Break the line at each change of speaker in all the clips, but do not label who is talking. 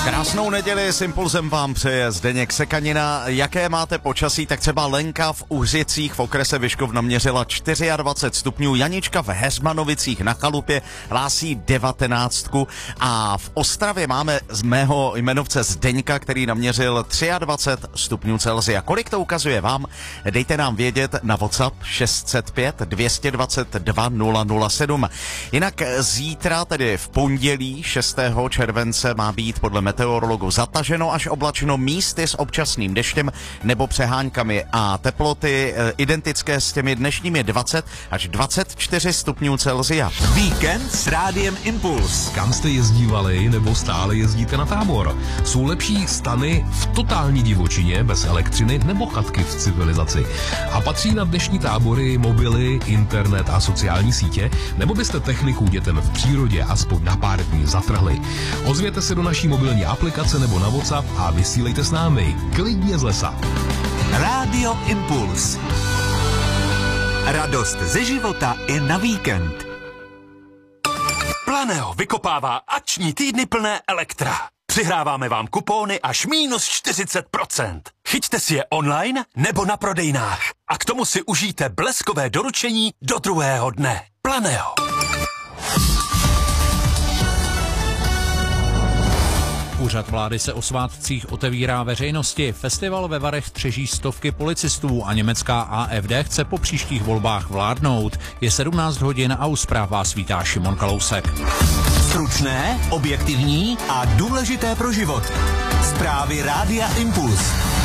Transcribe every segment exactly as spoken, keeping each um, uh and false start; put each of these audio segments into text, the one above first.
Krásnou neděli s Impulzem vám přeje Zdeněk Sekanina. Jaké máte počasí, tak třeba Lenka v Uhřicích v okrese Vyškov naměřila dvacet čtyři stupňů, Janička v Heřmanovicích na Chalupě hlásí devatenáctku a v Ostravě máme z mého jmenovce Zdeňka, který naměřil dvacet tři stupňů Celsia. Kolik to ukazuje vám? Dejte nám vědět na WhatsApp šest set pět dvě dvě dva nula nula sedm. Jinak zítra, tedy v pondělí šestého července, má být podle meteorologu zataženo až oblačno, místy s občasným deštěm nebo přeháňkami a teploty identické s těmi dnešními dvacet až dvacet čtyři stupňů Celsia.
Víkend s Rádiem Impuls.
Kam jste jezdívali nebo stále jezdíte na tábor? Jsou lepší stany v totální divočině bez elektřiny nebo chatky v civilizaci? A patří na dnešní tábory mobily, internet a sociální sítě? Nebo byste techniku dětem v přírodě aspoň na pár dní zatrhli? Ozvěte se do naší mobilní aplikace nebo na WhatsApp a vysílejte s námi klidně z lesa.
Rádio Impuls. Radost ze života i na víkend. Planeo vykopává akční týdny plné Elektra. Přihráváme vám kupóny až minus čtyřicet procent. Chyťte si je online nebo na prodejnách. A k tomu si užijte bleskové doručení do druhého dne. Planeo.
Úřad vlády se o svátcích otevírá veřejnosti. Festival ve Varech střeží stovky policistů a německá A F D chce po příštích volbách vládnout. Je sedmnáct hodin a u zpráv vás vítá Šimon Kalousek.
Stručné, objektivní a důležité pro život. Zprávy Rádia Impuls.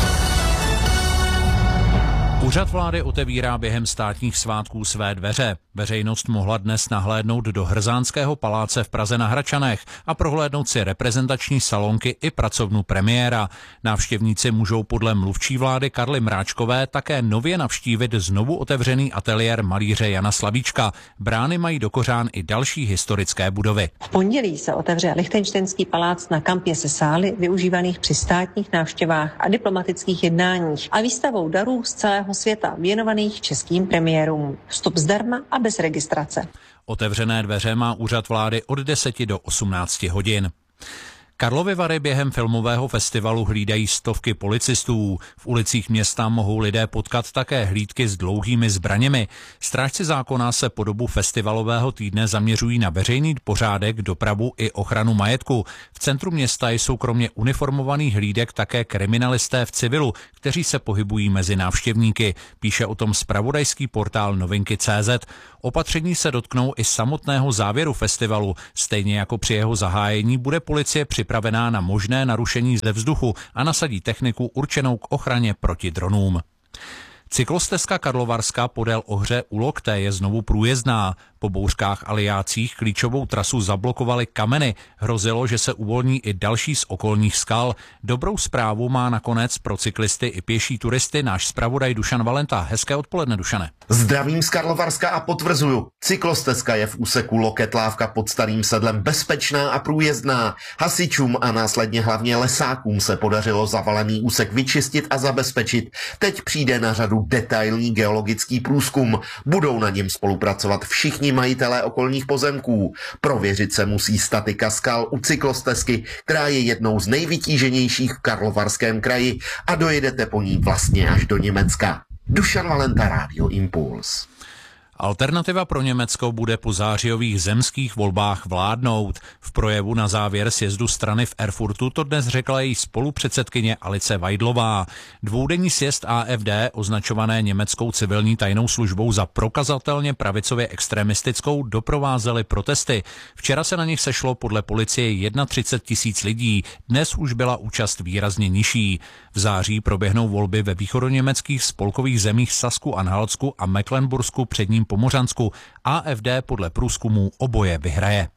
Úřad vlády otevírá během státních svátků své dveře. Veřejnost mohla dnes nahlédnout do Hrzánského paláce v Praze na Hradčanech a prohlédnout si reprezentační salonky i pracovnu premiéra. Návštěvníci můžou podle mluvčí vlády Karly Mráčkové také nově navštívit znovu otevřený ateliér malíře Jana Slavíčka. Brány mají do kořán i další historické budovy.
V pondělí se otevře Lichtenštejnský palác na kampě se sály využívaných při státních návštěvách a diplomatických jednáních a výstavou darů z celého světa věnovaných českým premiérům. Vstup zdarma a bez registrace.
Otevřené dveře má úřad vlády od deseti do osmnácti hodin. Karlovy Vary během filmového festivalu hlídají stovky policistů. V ulicích města mohou lidé potkat také hlídky s dlouhými zbraněmi. Strážci zákona se po dobu festivalového týdne zaměřují na veřejný pořádek, dopravu i ochranu majetku. V centru města jsou kromě uniformovaných hlídek také kriminalisté v civilu, kteří se pohybují mezi návštěvníky. Píše o tom zpravodajský portál Novinky tečka cé zet. Opatření se dotknou i samotného závěru festivalu. Stejně jako při jeho zahájení bude policie připravená na možné narušení ze vzduchu a nasadí techniku určenou k ochraně proti dronům. Cyklostezka Karlovarska podél Ohře u Lokte je znovu průjezdná. Po bouřkách a lijácích klíčovou trasu zablokovaly kameny. Hrozilo, že se uvolní i další z okolních skal. Dobrou zprávu má nakonec pro cyklisty i pěší turisty náš zpravodaj Dušan Valenta. Hezké odpoledne, Dušane.
Zdravím z Karlovarska a potvrzuju. Cyklostezka je v úseku Loket-Lávka pod Starým Sedlem bezpečná a průjezdná. Hasičům a následně hlavně lesákům se podařilo zavalený úsek vyčistit a zabezpečit. Teď přijde na řadu detailní geologický průzkum. Budou na něm spolupracovat všichni majitelé okolních pozemků. Prověřit se musí statika skal u cyklostezky, která je jednou z nejvytíženějších v Karlovarském kraji a dojedete po ní vlastně až do Německa. Dušan Valenta, Rádio Impuls.
Alternativa pro Německo bude po zářijových zemských volbách vládnout. V projevu na závěr sjezdu strany v Erfurtu to dnes řekla její spolupředsedkyně Alice Weidlová. Dvoudenní sjezd A F D, označované německou civilní tajnou službou za prokazatelně pravicově extremistickou, doprovázely protesty. Včera se na nich sešlo podle policie třicet jedna tisíc lidí, dnes už byla účast výrazně nižší. V září proběhnou volby ve východoněmeckých spolkových zemích Sasku, Anhaltsku a Mecklenbursku, předním Pomořansku. A F D podle průzkumů oboje vyhraje.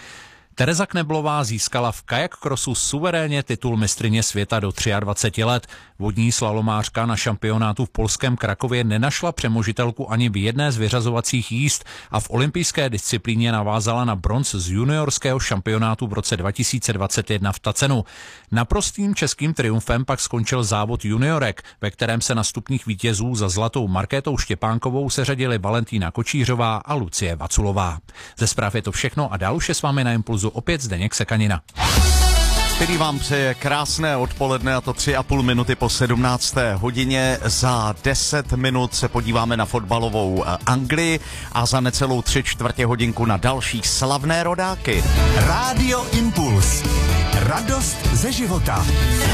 Tereza Kneblová získala v kajakkrosu suverénně titul mistryně světa do dvaceti tří let. Vodní slalomářka na šampionátu v polském Krakově nenašla přemožitelku ani v jedné z vyřazovacích jízd a v olympijské disciplíně navázala na bronz z juniorského šampionátu v roce dva tisíce dvacet jedna v Tacenu. Naprostým českým triumfem pak skončil závod juniorek, ve kterém se na stupních vítězů za zlatou Markétou Štěpánkovou seřadili Valentína Kočířová a Lucie Vaculová. Ze zpráv je to všechno a dál už je s vámi na Impulzu opět Zdeněk Sekanina.
který vám přeje krásné odpoledne, a to tři a půl minuty po sedmnácté hodině. Za deset minut se podíváme na fotbalovou Anglii a za necelou tři čtvrtě hodinku na další slavné rodáky.
Rádio Impuls. Radost ze života.